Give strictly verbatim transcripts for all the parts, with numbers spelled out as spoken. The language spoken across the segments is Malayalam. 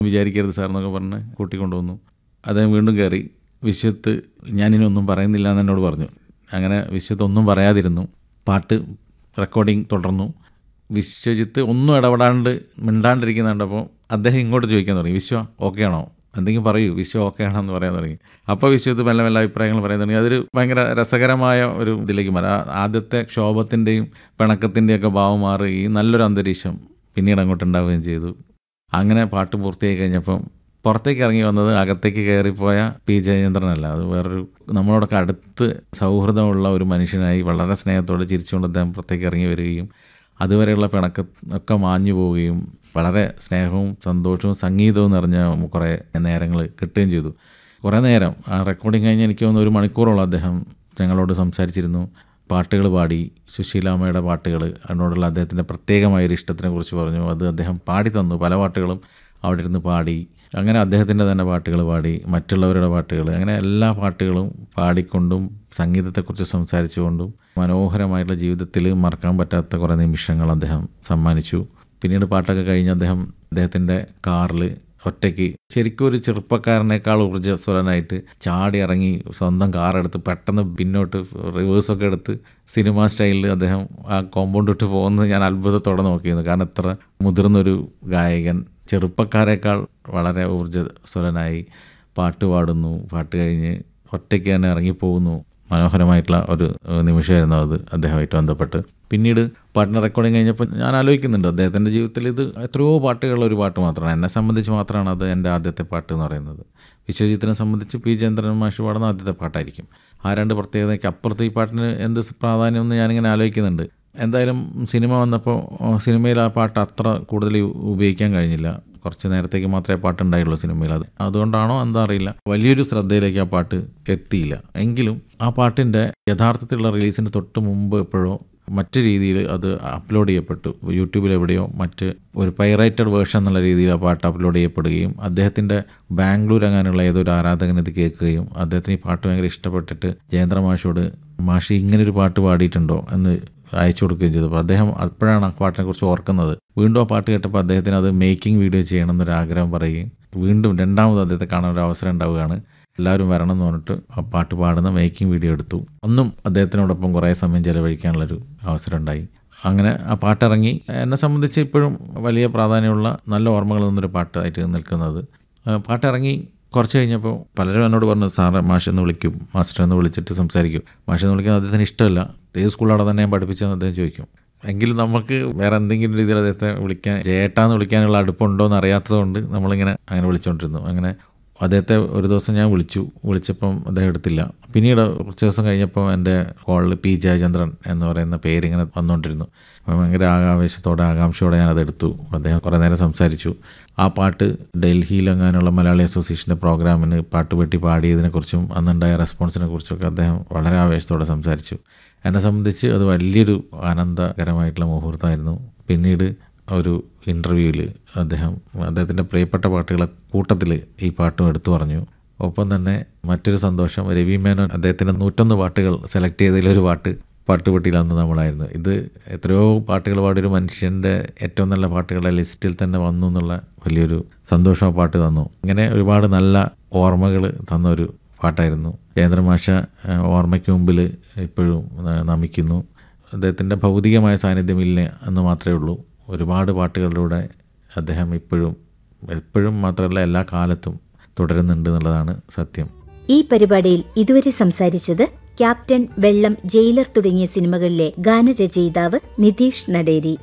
വിചാരിക്കരുത് സാർ എന്നൊക്കെ പറഞ്ഞ് കൂട്ടിക്കൊണ്ടുവന്നു. അദ്ദേഹം വീണ്ടും കയറി. വിശ്വത്ത് ഞാനിനി ഒന്നും പറയുന്നില്ല എന്ന് എന്നോട് പറഞ്ഞു. അങ്ങനെ വിശ്വത്ത് ഒന്നും പറയാതിരുന്നു. പാട്ട് റെക്കോർഡിങ് തുടർന്നു. വിശ്വജിത്ത് ഒന്നും ഇടപെടാണ്ട് മിണ്ടാണ്ടിരിക്കുന്നുണ്ടപ്പോൾ അദ്ദേഹം ഇങ്ങോട്ട് ചോദിക്കാൻ തുടങ്ങി, വിശ്വ ഓക്കെ ആണോ, എന്തെങ്കിലും പറയൂ, വിശ്വ ഓക്കെ ആണോ എന്ന് പറയാൻ തുടങ്ങി. അപ്പോൾ വിശ്വത്ത് മെല്ലെ മെല്ലെ അഭിപ്രായങ്ങൾ പറയാൻ തുടങ്ങി. അതൊരു ഭയങ്കര രസകരമായ ഒരു ഇതിലേക്ക് മാറി. ആദ്യത്തെ ക്ഷോഭത്തിൻ്റെയും പിണക്കത്തിൻ്റെയൊക്കെ ഭാവം മാറി ഈ നല്ലൊരു അന്തരീക്ഷം പിന്നീട് അങ്ങോട്ട് ഉണ്ടാവുകയും ചെയ്തു. അങ്ങനെ പാട്ട് പൂർത്തിയായി കഴിഞ്ഞപ്പം പുറത്തേക്ക് ഇറങ്ങി വന്നത് അകത്തേക്ക് കയറിപ്പോയ പി ജയചന്ദ്രനല്ല, അത് വേറൊരു നമ്മളോടൊക്കെ അടുത്ത് സൗഹൃദമുള്ള ഒരു മനുഷ്യനായി വളരെ സ്നേഹത്തോടെ ചിരിച്ചുകൊണ്ട് അദ്ദേഹം പുറത്തേക്ക് ഇറങ്ങി വരികയും അതുവരെയുള്ള പിണക്കം ഒക്കെ മാഞ്ഞു പോവുകയും വളരെ സ്നേഹവും സന്തോഷവും സംഗീതവും നിറഞ്ഞ കുറേ നേരങ്ങൾ കിട്ടുകയും ചെയ്തു. കുറേ നേരം ആ റെക്കോർഡിങ് കഴിഞ്ഞ് എനിക്ക് തോന്നുന്നു ഒരു മണിക്കൂറോളം അദ്ദേഹം ഞങ്ങളോട് സംസാരിച്ചിരുന്നു. പാട്ടുകൾ പാടി, സുശീലാമ്മയുടെ പാട്ടുകൾ, അതിനോടുള്ള അദ്ദേഹത്തിൻ്റെ പ്രത്യേകമായൊരു ഇഷ്ടത്തിനെ കുറിച്ച് പറഞ്ഞു. അത് അദ്ദേഹം പാടി തന്നു. പല പാട്ടുകളും അവിടെ ഇരുന്ന് പാടി. അങ്ങനെ അദ്ദേഹത്തിൻ്റെ തന്നെ പാട്ടുകൾ പാടി, മറ്റുള്ളവരുടെ പാട്ടുകൾ, അങ്ങനെ എല്ലാ പാട്ടുകളും പാടിക്കൊണ്ടും സംഗീതത്തെക്കുറിച്ച് സംസാരിച്ചുകൊണ്ടും മനോഹരമായിട്ടുള്ള ജീവിതത്തിൽ മറക്കാൻ പറ്റാത്ത കുറേ നിമിഷങ്ങൾ അദ്ദേഹം സമ്മാനിച്ചു. പിന്നീട് പാട്ടൊക്കെ കഴിഞ്ഞ് അദ്ദേഹം അദ്ദേഹത്തിൻ്റെ കാറിൽ ഒറ്റയ്ക്ക് ശരിക്കും ഒരു ചെറുപ്പക്കാരനേക്കാൾ ഊർജ്ജസ്വലനായിട്ട് ചാടി ഇറങ്ങി സ്വന്തം കാറെടുത്ത് പെട്ടെന്ന് പിന്നോട്ട് റിവേഴ്സൊക്കെ എടുത്ത് സിനിമ സ്റ്റൈലിൽ അദ്ദേഹം ആ കോമ്പൗണ്ട് ഇട്ട് പോകുന്നത് ഞാൻ അത്ഭുതത്തോടെ നോക്കിയിരുന്നു. കാരണം എത്ര മുതിർന്നൊരു ഗായകൻ ചെറുപ്പക്കാരേക്കാൾ വളരെ ഊർജ്ജസ്വലനായി പാട്ട് പാടുന്നു. പാട്ട് കഴിഞ്ഞ് ഒറ്റയ്ക്ക് തന്നെ ഇറങ്ങിപ്പോകുന്നു. മനോഹരമായിട്ടുള്ള ഒരു നിമിഷമായിരുന്നു അത് അദ്ദേഹമായിട്ട് ബന്ധപ്പെട്ട്. പിന്നീട് പാട്ടിൻ്റെ റെക്കോർഡിങ് കഴിഞ്ഞപ്പോൾ ഞാൻ ആലോചിക്കുന്നുണ്ട്, അദ്ദേഹത്തിൻ്റെ ജീവിതത്തിൽ ഇത് എത്രയോ പാട്ടുകളുള്ള ഒരു പാട്ട് മാത്രമാണ്. എന്നെ സംബന്ധിച്ച് മാത്രമാണ് അത് എൻ്റെ ആദ്യത്തെ പാട്ട് എന്ന് പറയുന്നത്. വിശ്വജിത്തിനെ സംബന്ധിച്ച് പി ചന്ദ്രൻ മാഷ് പാടുന്ന ആദ്യത്തെ പാട്ടായിരിക്കും. ആ രണ്ട് പ്രത്യേകതയ്ക്ക് അപ്പുറത്ത് ഈ പാട്ടിന് എന്ത് പ്രാധാന്യം എന്ന് ഞാനിങ്ങനെ ആലോചിക്കുന്നുണ്ട്. എന്തായാലും സിനിമ വന്നപ്പോൾ സിനിമയിൽ ആ പാട്ട് അത്ര കൂടുതൽ ഉപയോഗിക്കാൻ കഴിഞ്ഞില്ല. കുറച്ച് നേരത്തേക്ക് മാത്രമേ പാട്ടുണ്ടായുള്ളൂ സിനിമയിൽ. അത് അതുകൊണ്ടാണോ എന്താ അറിയില്ല, വലിയൊരു ശ്രദ്ധയിലേക്ക് ആ പാട്ട് എത്തിയില്ല. എങ്കിലും ആ പാട്ടിൻ്റെ യഥാർത്ഥത്തിലുള്ള റിലീസിന് തൊട്ട് മുമ്പ് എപ്പോഴോ മറ്റ് രീതിയിൽ അത് അപ്ലോഡ് ചെയ്യപ്പെട്ടു. യൂട്യൂബിൽ എവിടെയോ മറ്റ് ഒരു പൈറേറ്റഡ് വേർഷൻ എന്നുള്ള രീതിയിൽ ആ പാട്ട് അപ്ലോഡ് ചെയ്യപ്പെടുകയും അദ്ദേഹത്തിൻ്റെ ബാംഗ്ലൂർ അങ്ങനെയുള്ള ഏതൊരു ആരാധകൻ ഇത് കേൾക്കുകയും അദ്ദേഹത്തിന് ഈ പാട്ട് ഭയങ്കര ഇഷ്ടപ്പെട്ടിട്ട് ജയേന്ദ്ര മാഷോട് മാഷി ഇങ്ങനൊരു പാട്ട് പാടിയിട്ടുണ്ടോ എന്ന് അയച്ചു കൊടുക്കുകയും ചെയ്തു. അപ്പോൾ അദ്ദേഹം അപ്പോഴാണ് ആ പാട്ടിനെ കുറിച്ച് ഓർക്കുന്നത്. വീണ്ടും ആ പാട്ട് കേട്ടപ്പോൾ അദ്ദേഹത്തിന് അത് മേക്കിംഗ് വീഡിയോ ചെയ്യണം എന്നൊരു ആഗ്രഹം പറയുകയും വീണ്ടും രണ്ടാമത് അദ്ദേഹത്തെ കാണാൻ ഒരു അവസരം ഉണ്ടാവുകയാണ്. എല്ലാവരും വരണം എന്ന് പറഞ്ഞിട്ട് ആ പാട്ട് പാടുന്ന മേക്കിംഗ് വീഡിയോ എടുത്തു. അന്നും അദ്ദേഹത്തിനോടൊപ്പം കുറേ സമയം ചിലവഴിക്കാനുള്ളൊരു അവസരം ഉണ്ടായി. അങ്ങനെ ആ പാട്ടിറങ്ങി. എന്നെ സംബന്ധിച്ച് ഇപ്പോഴും വലിയ പ്രാധാന്യമുള്ള നല്ല ഓർമ്മകൾ നിന്നൊരു പാട്ടായിട്ട് നിൽക്കുന്നത്. പാട്ടിറങ്ങി കുറച്ച് കഴിഞ്ഞപ്പോൾ പലരും എന്നോട് പറഞ്ഞു, സാറ് മാഷെന്ന് വിളിക്കും, മാസ്റ്റർ എന്ന് വിളിച്ചിട്ട് സംസാരിക്കും. മാഷെന്ന് വിളിക്കാൻ അദ്ദേഹത്തിന് ഇഷ്ടമല്ല. ഏത് സ്കൂളവിടെ തന്നെ ഞാൻ പഠിപ്പിച്ചതെന്ന് അദ്ദേഹം ചോദിക്കും. എങ്കിലും നമുക്ക് വേറെ എന്തെങ്കിലും രീതിയിൽ അദ്ദേഹത്തെ വിളിക്കാൻ ജയേട്ടാന്ന് വിളിക്കാനുള്ള അടുപ്പുണ്ടോ എന്ന് അറിയാത്തതുകൊണ്ട് നമ്മളിങ്ങനെ അങ്ങനെ വിളിച്ചുകൊണ്ടിരുന്നു. അങ്ങനെ അദ്ദേഹത്തെ ഒരു ദിവസം ഞാൻ വിളിച്ചു. വിളിച്ചപ്പം അദ്ദേഹം എടുത്തില്ല. പിന്നീട് കുറച്ച് ദിവസം കഴിഞ്ഞപ്പോൾ എൻ്റെ കോളിൽ പി ജയചന്ദ്രൻ എന്ന് പറയുന്ന പേരിങ്ങനെ വന്നുകൊണ്ടിരുന്നു. ഭയങ്കര ആകാവേശത്തോടെ ആകാംക്ഷയോടെ ഞാനതെടുത്തു. അദ്ദേഹം കുറേ നേരം സംസാരിച്ചു. ആ പാട്ട് ഡൽഹിയിലെങ്ങാനുള്ള മലയാളി അസോസിയേഷൻ്റെ പ്രോഗ്രാമിന് പാട്ട് പെട്ടി പാടിയതിനെക്കുറിച്ചും അന്നുണ്ടായ റെസ്പോൺസിനെ കുറിച്ചൊക്കെ അദ്ദേഹം വളരെ ആവേശത്തോടെ സംസാരിച്ചു. എന്നെ സംബന്ധിച്ച് അത് വലിയൊരു ആനന്ദകരമായിട്ടുള്ള മുഹൂർത്തമായിരുന്നു. പിന്നീട് ഒരു ഇൻ്റർവ്യൂവിൽ അദ്ദേഹം അദ്ദേഹത്തിൻ്റെ പ്രിയപ്പെട്ട പാട്ടുകളെ കൂട്ടത്തിൽ ഈ പാട്ടും എടുത്തു പറഞ്ഞു. ഒപ്പം തന്നെ മറ്റൊരു സന്തോഷം, രവി മേനോൻ അദ്ദേഹത്തിൻ്റെ നൂറ്റൊന്ന് പാട്ടുകൾ സെലക്ട് ചെയ്തതിലൊരു പാട്ട് പാട്ടുപെട്ടിയിൽ അന്ന് നമ്മളായിരുന്നു. ഇത് എത്രയോ പാട്ടുകൾ പാടിയൊരു മനുഷ്യൻ്റെ ഏറ്റവും നല്ല പാട്ടുകളുടെ ലിസ്റ്റിൽ തന്നെ വന്നു എന്നുള്ള വലിയൊരു സന്തോഷം ആ പാട്ട് തന്നു. ഇങ്ങനെ ഒരുപാട് നല്ല ഓർമ്മകൾ തന്നൊരു പാട്ടായിരുന്നു. ജയേന്ദ്ര മാഷ ഓർമ്മയ്ക്ക് മുമ്പിൽ ഇപ്പോഴും നമിക്കുന്നു. അദ്ദേഹത്തിൻ്റെ ഭൗതികമായ സാന്നിധ്യമില്ല എന്ന് മാത്രമേ ഉള്ളൂ. ഒരുപാട് പാട്ടുകളിലൂടെ അദ്ദേഹം ഇപ്പോഴും എപ്പോഴും മാത്രമല്ല എല്ലാ കാലത്തും തുടരുന്നുണ്ട് എന്നുള്ളതാണ് സത്യം. ഈ പരിപാടിയിൽ ഇതുവരെ സംസാരിച്ചത് ക്യാപ്റ്റൻ, വെള്ളം, ജയിലർ തുടങ്ങിയ സിനിമകളിലെ ഗാനരചയിതാവ് നിതീഷ് നടേരി.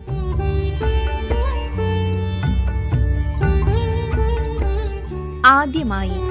ആദ്യമായി